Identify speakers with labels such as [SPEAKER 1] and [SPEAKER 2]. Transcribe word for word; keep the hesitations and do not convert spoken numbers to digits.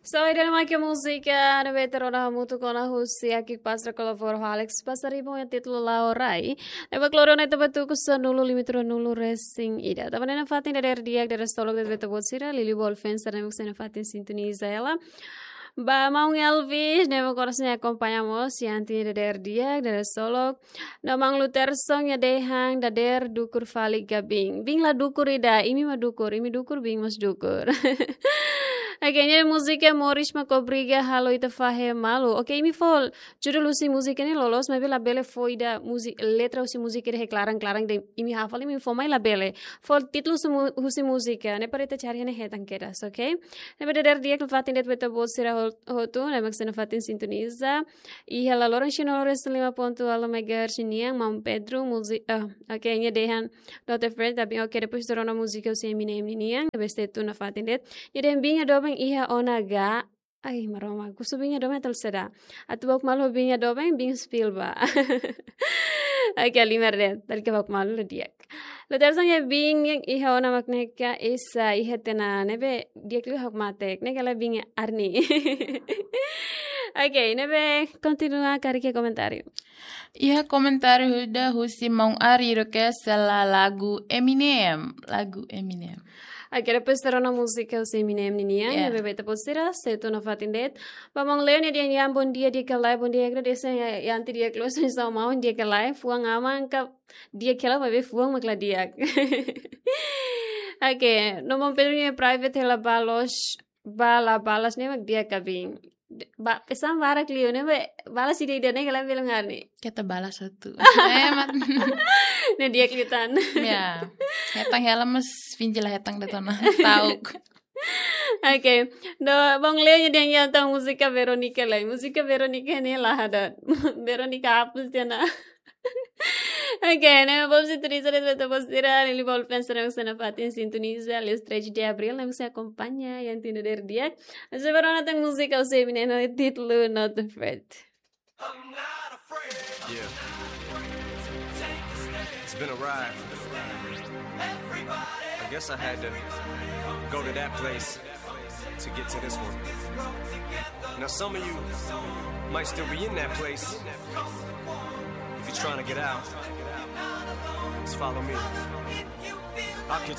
[SPEAKER 1] So idea ma que música no veterana muito com a Rússia que passa com for Alex passari bom o título lá orai. Eva clorona tava tu com nulo limitro nulo racing ida. Tava na fatin der dia der stolog der veto botsira Lily Wolfen sa na na fatin sintoniza ela. Ba mau Elvis, ne coração acompanhamos e anti der dia der stolog. Na mang Luther song ya dehang da der dukur fali gabing. Bing la dukur ida, imi ma dukur, imi dukur bing mas dukur. Kayaknya musiknya Morish Macobriga halo itu fahe malu. Oke, ini fol. Judul usi musiknya lolos, mas la bele foi da musik letra usi musiknya he clarang clarang de imi hafal imi fo mai la bele. Fol título usi musiknya. Ne parita cari ne hetan keras, oke? Ne pada dari dia kefatin det beta bos sira hotu, ne maksana fatin sintoniza. I hala loran shino lores lima ponto alo megar shiniang mam Pedro musik. Ah, oke, nya dehan Doctor Fred tapi oke depois dorona musika usi eminem niang. Beste tu na fatin det. Nya dem binga do iha onaga ay maroma gusto binya dome tal seda at bok malo binya dome bing spilba ay kali merde tal ke bok malo diak lo tersan ya bing iha ona makneka isa iha tena nebe diak lu hak matek ne kala bing arni. Oke, nebe continua cari ke komentario.
[SPEAKER 2] Iya komentar huda husi mau ari requesta la lagu Eminem, lagu Eminem.
[SPEAKER 1] Akhirnya pesta na musika usi Eminem niya, yeah. Nebe beta postira, seto na fatindet. Pamang leo ni dia yang bon dia dia kalai bon dia kira desa yang ti dia close ni sama mau dia kalai, fuang amang ka dia kela babe fuang makla dia. Oke, no mon Pedro ni private hela balos bala balas ni mak dia kabing. Ba pesan barak liu ne be balas ide ide ne kala bilang ngani.
[SPEAKER 2] Kita balas satu. Emat.
[SPEAKER 1] Ne dia kelitan.
[SPEAKER 2] Ya. Hetang helmas vinjila hetang detona tauk.
[SPEAKER 1] Oke, do bang Leo nya dia yang tahu musika Veronica lah. Musika Veronica ni lah ada. Veronica hapus dia na. Oke, né? Vamos utilizar essa postura. Ele vai pensar na cena fatin sintoniza. Ele três de abril, né? Você acompanha e entende der dia. Mas agora não tem música, você menino é título Not Afraid.
[SPEAKER 3] Yeah. It's been a ride. I guess I had to go to that place to get to this one. Now some of you might still be in that place. If you're trying to get out, just follow me. I'll catch